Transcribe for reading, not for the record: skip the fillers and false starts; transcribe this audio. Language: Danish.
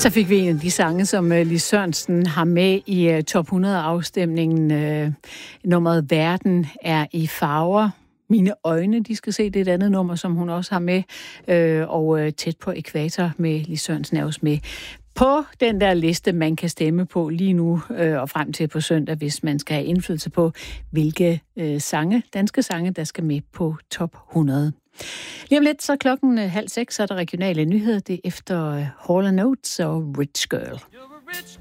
Så fik vi en af de sange, som Lis Sørensen har med i top 100-afstemningen. Nummeret Verden er i farver. Mine øjne, de skal se, det er et andet nummer, som hun også har med. Og Tæt på ækvator med Lis Sørensen er også med på den der liste, man kan stemme på lige nu og frem til på søndag, hvis man skal have indflydelse på, hvilke danske sange, der skal med på top 100. Lige om lidt, så klokken 5:30, så er der regionale nyheder. Det er efter Hall & Oates og Rich Girl.